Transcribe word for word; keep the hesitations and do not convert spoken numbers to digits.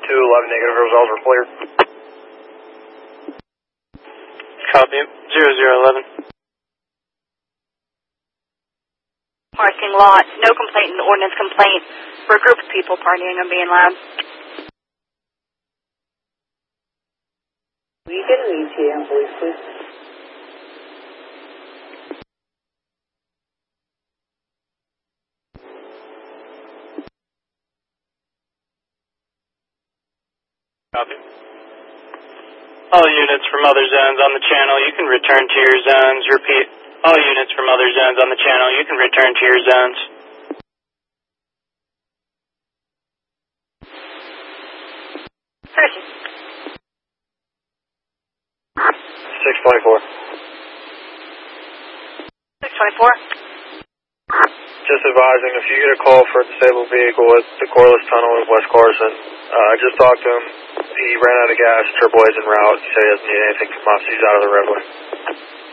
two eleven negative, results were clear. Copy, zero zero eleven. Parking lot, no complaint in the ordinance complaint for a group of people partying and being loud. Will you get an E T A on police, please? Copy. All units from other zones on the channel, you can return to your zones. Repeat. All units from other zones on the channel, you can return to your zones. Person. six twenty-four. six twenty-four. Just advising, if you get a call for a disabled vehicle at the Corliss Tunnel in West Carson, uh, I just talked to him. He ran out of gas, triple A's en route. He said he doesn't need anything from us. He's out of the roadway.